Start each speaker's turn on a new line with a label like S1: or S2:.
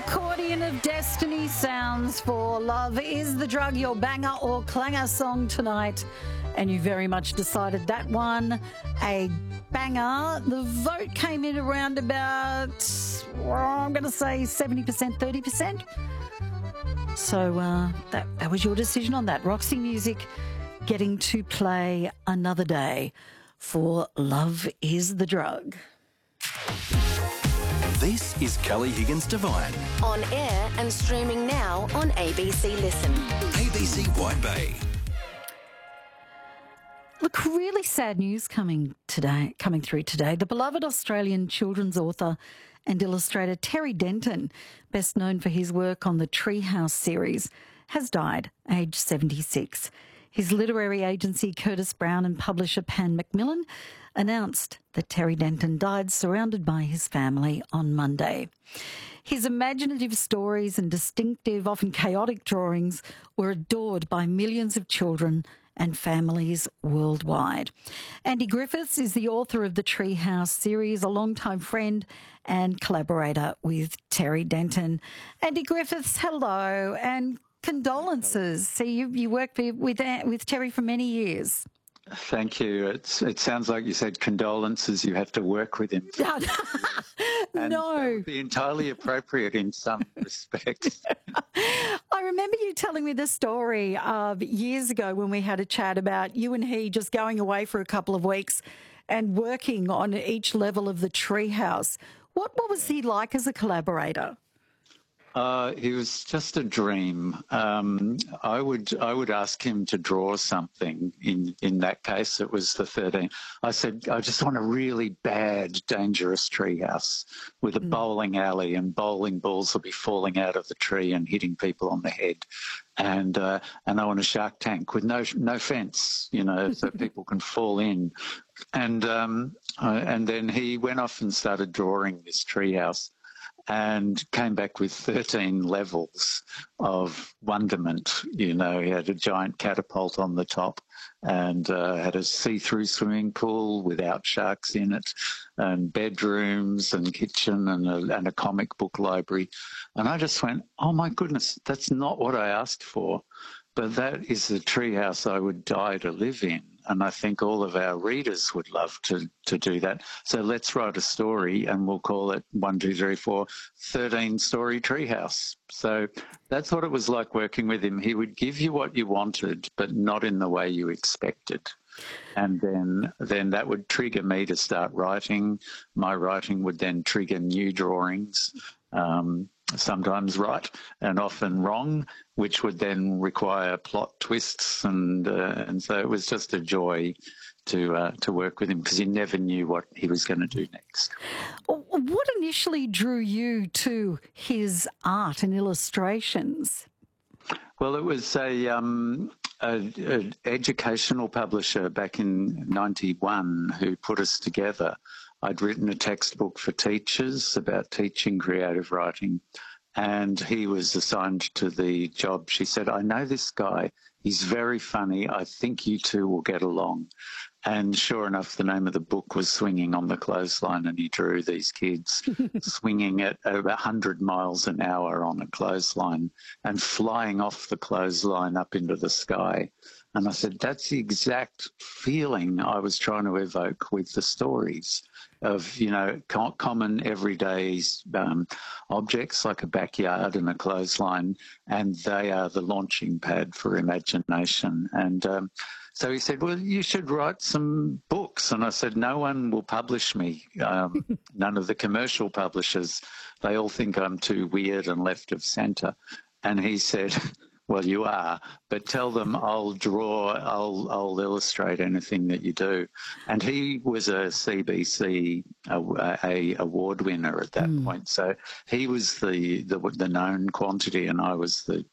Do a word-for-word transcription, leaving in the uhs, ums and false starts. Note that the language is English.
S1: Accordion of Destiny sounds for Love Is the Drug, your banger or clanger song tonight. And you very much decided that one a banger. The vote came in around about, well, I'm going to say seventy percent, thirty percent. So uh, that, that was your decision on that. Roxy Music getting to play Another Day for Love Is the Drug.
S2: This is Kelly Higgins Divine.
S3: On air and streaming now on A B C Listen.
S2: A B C Wide Bay.
S1: Look, really sad news coming today, coming through today. The beloved Australian children's author and illustrator Terry Denton, best known for his work on the Treehouse series, has died, aged seventy-six. His literary agency, Curtis Brown, and publisher Pan Macmillan announced that Terry Denton died surrounded by his family on Monday. His imaginative stories and distinctive, often chaotic drawings were adored by millions of children and families worldwide. Andy Griffiths is the author of the Treehouse series, a longtime friend and collaborator with Terry Denton. Andy Griffiths, hello, and condolences. See, you, you worked with, with with Terry for many years.
S4: Thank you. It's, it sounds like you said condolences. You have to work with him. And
S1: no.
S4: That would be entirely appropriate in some respects.
S1: I remember you telling me the story of years ago when we had a chat about you and he just going away for a couple of weeks and working on each level of the Treehouse. What, what was he like as a collaborator?
S4: Uh, he was just a dream. Um, I would I would ask him to draw something. In, in that case, it was the thirteen. I said, I just want a really bad, dangerous treehouse with a mm. bowling alley, and bowling balls will be falling out of the tree and hitting people on the head. And uh, and I want a shark tank with no no fence, you know, so people can fall in. And um, uh, and then he went off and started drawing this treehouse, and came back with thirteen levels of wonderment. You know, he had a giant catapult on the top and uh, had a see-through swimming pool without sharks in it, and bedrooms and kitchen and a, and a comic book library. And I just went, oh, my goodness, that's not what I asked for, but that is the treehouse I would die to live in. And I think all of our readers would love to, to do that. So let's write a story, and we'll call it one, two, three, four, thirteen-story treehouse. So that's what it was like working with him. He would give you what you wanted, but not in the way you expected. And then, then that would trigger me to start writing. My writing would then trigger new drawings. Um, sometimes right and often wrong, which would then require plot twists, and uh, and so it was just a joy to uh, to work with him, because you never knew what he was going to do next.
S1: What initially drew you to his art and illustrations?
S4: Well, it was a, um, a, a educational publisher back in ninety-one who put us together. I'd written a textbook for teachers about teaching creative writing, and he was assigned to the job. She said, I know this guy. He's very funny. I think you two will get along. And sure enough, the name of the book was Swinging on the Clothesline, and he drew these kids swinging at over one hundred miles an hour on a clothesline and flying off the clothesline up into the sky. And I said, that's the exact feeling I was trying to evoke with the stories of, you know, co- common everyday um, objects like a backyard and a clothesline, and they are the launching pad for imagination. And um, so he said, well, you should write some books. And I said, no one will publish me. Um, none of the commercial publishers. They all think I'm too weird and left of centre. And he said, well, you are, but tell them I'll draw, I'll I'll illustrate anything that you do. And he was a C B C a, a award winner at that mm. point, so he was the, the the known quantity, and I was the